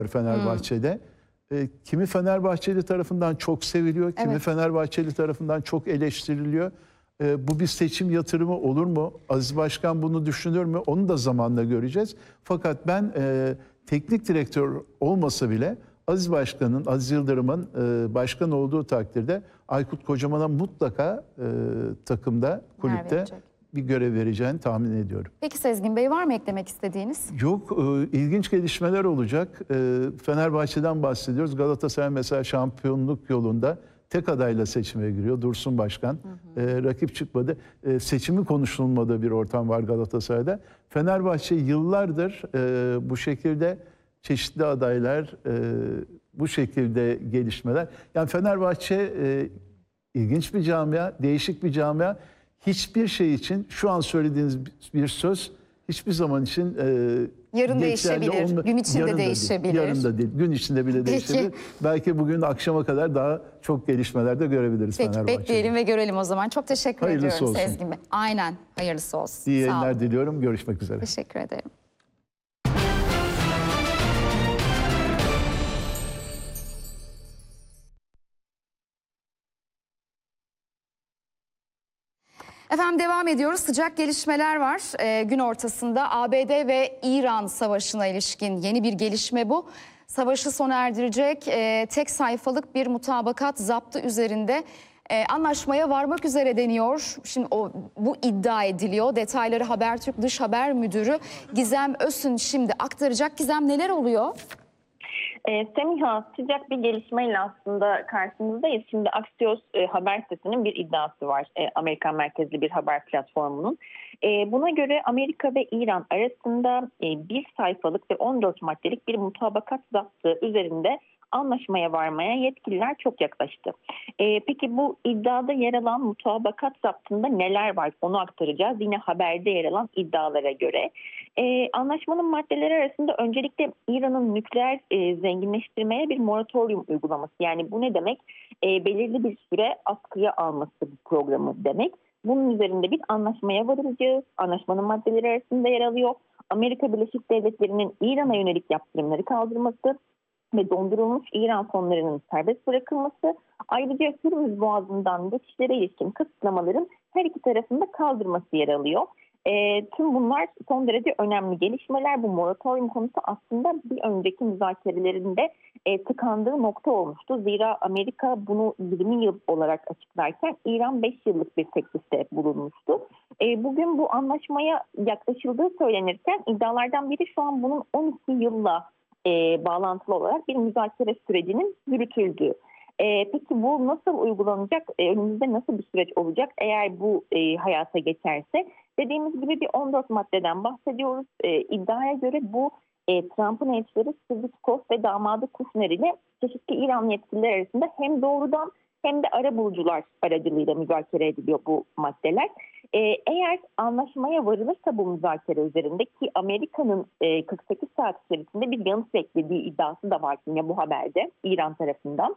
Fenerbahçe'de. Kimi Fenerbahçeli tarafından çok seviliyor, kimi Fenerbahçeli tarafından çok eleştiriliyor. Bu bir seçim yatırımı olur mu? Aziz Başkan bunu düşünür mü? Onu da zamanla göreceğiz. Fakat ben teknik direktör olmasa bile Aziz Başkan'ın, Aziz Yıldırım'ın başkan olduğu takdirde Aykut Kocaman'a mutlaka takımda, kulüpte bir görev vereceğini tahmin ediyorum. Peki Sezgin Bey, var mı eklemek istediğiniz? Yok, ilginç gelişmeler olacak. Fenerbahçe'den bahsediyoruz. Galatasaray mesela şampiyonluk yolunda tek adayla seçime giriyor. Dursun Başkan. Rakip çıkmadı. Seçimi konuşulmadığı bir ortam var Galatasaray'da. Fenerbahçe yıllardır bu şekilde çeşitli adaylar, bu şekilde gelişmeler. Yani Fenerbahçe ilginç bir camia, değişik bir camia. Hiçbir şey için şu an söylediğiniz bir söz hiçbir zaman için yarın değişebilir, gün içinde değişebilir. Yarın da değil, gün içinde bile değişebilir. Belki bugün akşama kadar daha çok gelişmeler de görebiliriz Fenerbahçe'de. Peki bekleyelim ve görelim o zaman. Çok teşekkür ediyorum olsun. Sezgin Bey. Aynen, hayırlısı olsun. İyi yayınlar diliyorum. Görüşmek üzere. Teşekkür ederim. Efendim devam ediyoruz. Sıcak gelişmeler var. Gün ortasında ABD ve İran savaşına ilişkin yeni bir gelişme bu. Savaşı sona erdirecek tek sayfalık bir mutabakat zaptı üzerinde anlaşmaya varmak üzere deniyor. Şimdi bu iddia ediliyor. Detayları Habertürk Dış Haber Müdürü Gizem Özün şimdi aktaracak. Gizem, neler oluyor? Semiha, sıcak bir gelişmeyle aslında karşınızdayız. Şimdi Axios haber sitesinin bir iddiası var. Amerikan merkezli bir haber platformunun. Buna göre Amerika ve İran arasında bir sayfalık ve 14 maddelik bir mutabakat zaptı üzerinde anlaşmaya varmaya yetkililer çok yaklaştı. Peki bu iddiada yer alan mutabakat zaptında neler var? Onu aktaracağız. Yine haberde yer alan iddialara göre. Anlaşmanın maddeleri arasında öncelikle İran'ın nükleer zenginleştirmeye bir moratorium uygulaması. Yani bu ne demek? Belirli bir süre askıya alması bu programı demek. Bunun üzerinde bir anlaşmaya varılacağız. Anlaşmanın maddeleri arasında yer alıyor. Amerika Birleşik Devletleri'nin İran'a yönelik yaptırımları kaldırması ve dondurulmuş İran fonlarının serbest bırakılması, ayrıca Hürmüz Boğazı'ndan geçişlere ilişkin kısıtlamaların her iki tarafında kaldırması yer alıyor. Tüm bunlar son derece önemli gelişmeler. Bu moratorium konusu aslında bir önceki müzakerelerinde tıkandığı nokta olmuştu. Zira Amerika bunu 20 yıl olarak açıklarken İran 5 yıllık bir teklifte bulunmuştu. Bugün bu anlaşmaya yaklaşıldığı söylenirken iddialardan biri şu an bunun 12 yılla bağlantılı olarak bir müzakere sürecinin yürütüldüğü. Peki bu nasıl uygulanacak? Önümüzde nasıl bir süreç olacak eğer bu hayata geçerse? Dediğimiz gibi bir 14 maddeden bahsediyoruz. İddiaya göre bu Trump'ın elçileri Steve Witkoff ve damadı Kushner ile çeşitli İran yetkililer arasında hem doğrudan hem de arabulucular aracılığıyla müzakere ediliyor bu maddeler. Eğer anlaşmaya varılırsa bu müzakere üzerinde, ki Amerika'nın 48 saat içerisinde bir yanıt beklediği iddiası da var yine bu haberde İran tarafından.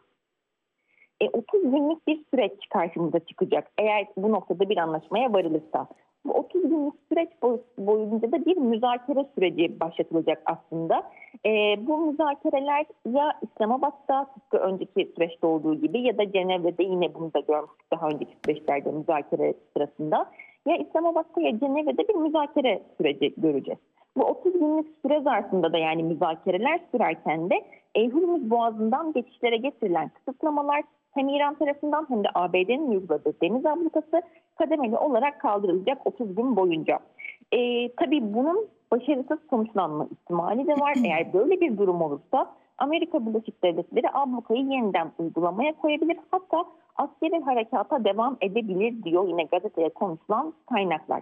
30 günlük bir süreç karşımıza çıkacak eğer bu noktada bir anlaşmaya varılırsa. Bu 30 günlük süreç boyunca da bir müzakere süreci başlatılacak aslında. Bu müzakereler ya İslamabad'da tıpkı önceki süreçte olduğu gibi ya da Cenevre'de, yine bunu da görmüştük daha önceki süreçlerde müzakere sırasında, ya İslamabad'da ya Cenevre'de bir müzakere süreci göreceğiz. Bu 30 günlük süre zarfında da, yani müzakereler sürerken de Hürmüz Boğazı'ndan geçişlere getirilen kısıtlamalar hem İran tarafından hem de ABD'nin uyguladığı deniz ablukası kademeli olarak kaldırılacak 30 gün boyunca. Tabii bunun başarısız sonuçlanma ihtimali de var. Eğer böyle bir durum olursa Amerika Birleşik Devletleri ablukayı yeniden uygulamaya koyabilir. Hatta askeri harekata devam edebilir diyor yine gazeteye konuşulan kaynaklar.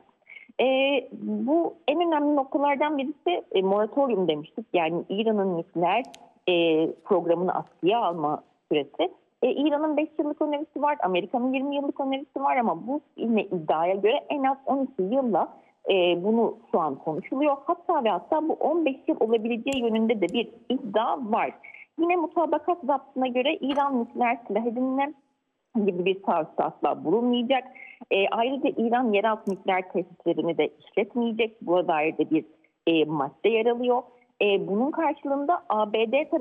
Bu en önemli noktalardan birisi moratorium demiştik. Yani İran'ın nükleer programını askıya alma süresi. İran'ın 5 yıllık önerisi var, Amerika'nın 20 yıllık önerisi var ama bu yine iddiaya göre en az 12 yılla bunu şu an konuşuluyor. Hatta ve hatta bu 15 yıl olabileceği yönünde de bir iddia var. Yine mutabakat zaptına göre İran nükleer silah edinme gibi bir taahhütte asla bulunmayacak. Ayrıca İran yeraltı nükleer tesislerini de işletmeyecek. Buna dair de bir madde yer alıyor. Bunun karşılığında ABD